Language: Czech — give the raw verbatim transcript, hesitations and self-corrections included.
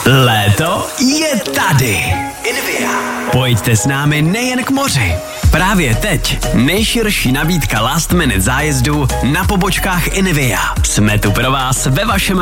Léto je tady. Invia. Pojďte s námi nejen k moři. Právě teď nejširší nabídka last minute zájezdů na pobočkách Invia. Jsme tu pro vás ve vašem